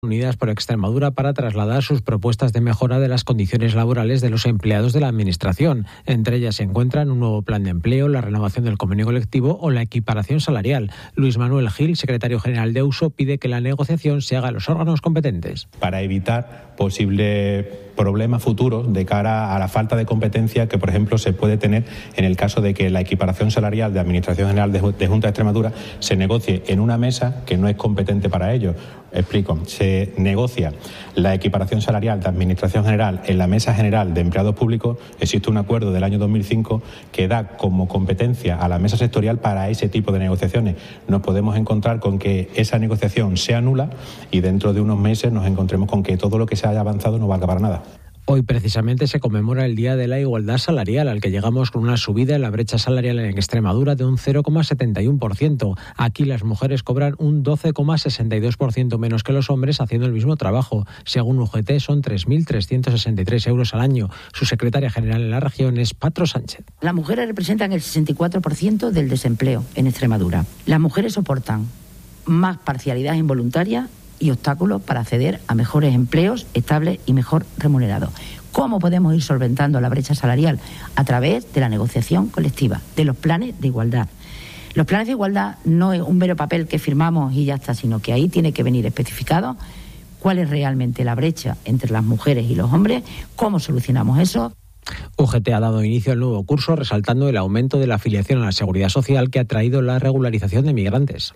Unidas por Extremadura para trasladar sus propuestas de mejora de las condiciones laborales de los empleados de la Administración. Entre ellas se encuentran un nuevo plan de empleo, la renovación del convenio colectivo o la equiparación salarial. Luis Manuel Gil, secretario general de USO, pide que la negociación se haga a los órganos competentes. Para evitar posibles problemas futuros de cara a la falta de competencia que, por ejemplo, se puede tener en el caso de que la equiparación salarial de Administración General de Junta de Extremadura se negocie en una mesa que no es competente para ello. Explico, se negocia la equiparación salarial de Administración General en la Mesa General de Empleados Públicos. Existe un acuerdo del año 2005 que da como competencia a la mesa sectorial para ese tipo de negociaciones. Nos podemos encontrar con que esa negociación sea nula y dentro de unos meses nos encontremos con que todo lo que se haya avanzado no valga para nada. Hoy precisamente se conmemora el Día de la Igualdad Salarial, al que llegamos con una subida en la brecha salarial en Extremadura de un 0,71%. Aquí las mujeres cobran un 12,62% menos que los hombres haciendo el mismo trabajo. Según UGT son 3.363 euros al año. Su secretaria general en la región es Patro Sánchez. Las mujeres representan el 64% del desempleo en Extremadura. Las mujeres soportan más parcialidad involuntaria y obstáculos para acceder a mejores empleos estables y mejor remunerados. ¿Cómo podemos ir solventando la brecha salarial? A través de la negociación colectiva, de los planes de igualdad. Los planes de igualdad no es un mero papel que firmamos y ya está, sino que ahí tiene que venir especificado cuál es realmente la brecha entre las mujeres y los hombres, cómo solucionamos eso. UGT ha dado inicio al nuevo curso resaltando el aumento de la afiliación a la Seguridad Social que ha traído la regularización de migrantes.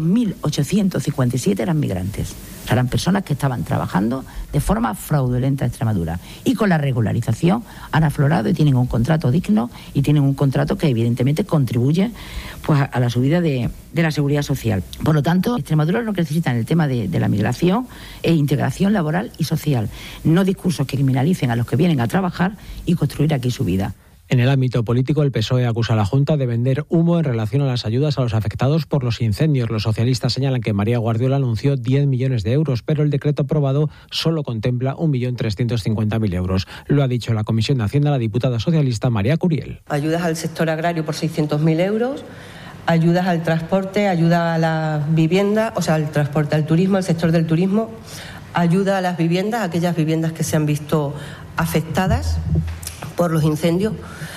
2.857 eran migrantes. Eran personas que estaban trabajando de forma fraudulenta en Extremadura. Y con la regularización han aflorado y tienen un contrato digno y tienen un contrato que evidentemente contribuye pues, a la subida de la seguridad social. Por lo tanto, Extremadura lo que necesita en el tema de la migración es integración laboral y social. No discursos que criminalicen a los que vienen a trabajar y construir aquí su vida. En el ámbito político, el PSOE acusa a la Junta de vender humo en relación a las ayudas a los afectados por los incendios. Los socialistas señalan que María Guardiola anunció 10 millones de euros, pero el decreto aprobado solo contempla 1.350.000 euros. Lo ha dicho la Comisión de Hacienda la diputada socialista María Curiel. Ayudas al sector agrario por 600.000 euros, ayudas al transporte, ayuda a la vivienda, o sea, al transporte, al turismo, al sector del turismo, ayuda a las viviendas, aquellas viviendas que se han visto afectadas por los incendios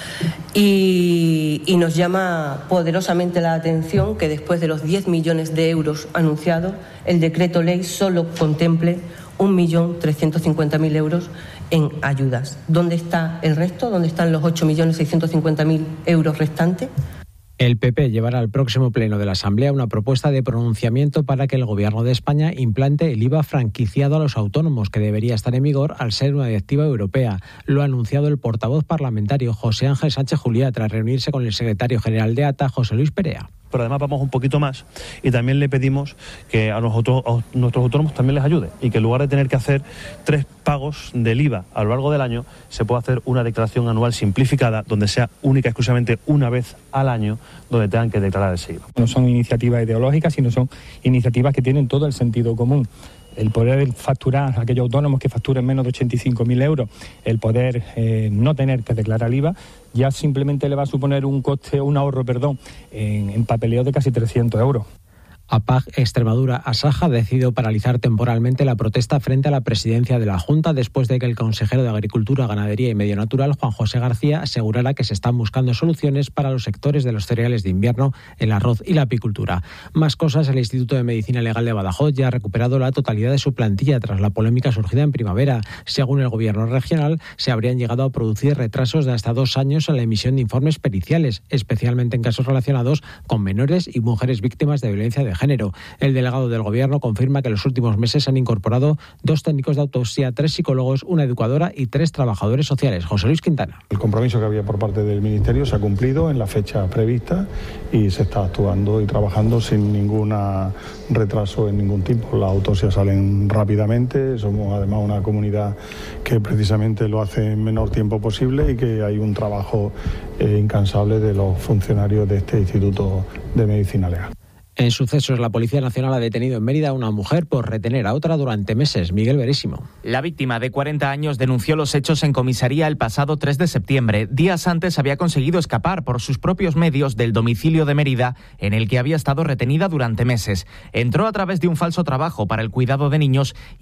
y nos llama poderosamente la atención que después de los 10 millones de euros anunciados, el decreto ley solo contemple 1.350.000 euros en ayudas. ¿Dónde está el resto? ¿Dónde están los 8.650.000 euros restantes? El PP llevará al próximo pleno de la Asamblea una propuesta de pronunciamiento para que el Gobierno de España implante el IVA franquiciado a los autónomos, que debería estar en vigor al ser una directiva europea. Lo ha anunciado el portavoz parlamentario José Ángel Sánchez Juliá tras reunirse con el secretario general de ATA, José Luis Perea. Pero además vamos un poquito más y también le pedimos que a nuestros autónomos también les ayude y que en lugar de tener que hacer 3 pagos del IVA a lo largo del año, se pueda hacer una declaración anual simplificada donde sea única y exclusivamente una vez al año donde tengan que declarar ese IVA. No son iniciativas ideológicas, sino son iniciativas que tienen todo el sentido común. El poder facturar a aquellos autónomos que facturen menos de 85.000 euros, el poder no tener que declarar el IVA, ya simplemente le va a suponer un ahorro en papeleo de casi 300 euros. APAG Extremadura Asaja ha decidido paralizar temporalmente la protesta frente a la presidencia de la Junta después de que el consejero de Agricultura, Ganadería y Medio Natural, Juan José García, asegurara que se están buscando soluciones para los sectores de los cereales de invierno, el arroz y la apicultura. Más cosas, el Instituto de Medicina Legal de Badajoz ya ha recuperado la totalidad de su plantilla tras la polémica surgida en primavera. Según el gobierno regional, se habrían llegado a producir retrasos de hasta 2 años en la emisión de informes periciales, especialmente en casos relacionados con menores y mujeres víctimas de violencia de género. El delegado del Gobierno confirma que en los últimos meses se han incorporado 2 técnicos de autopsia, 3 psicólogos, una educadora y 3 trabajadores sociales. José Luis Quintana. El compromiso que había por parte del Ministerio se ha cumplido en la fecha prevista y se está actuando y trabajando sin ningún retraso en ningún tipo. Las autopsias salen rápidamente, somos además una comunidad que precisamente lo hace en menor tiempo posible y que hay un trabajo incansable de los funcionarios de este Instituto de Medicina Legal. En sucesos, la Policía Nacional ha detenido en Mérida a una mujer por retener a otra durante meses. Miguel Verísimo. La víctima, de 40 años, denunció los hechos en comisaría el pasado 3 de septiembre. Días antes había conseguido escapar por sus propios medios del domicilio de Mérida, en el que había estado retenida durante meses. Entró a través de un falso trabajo para el cuidado de niños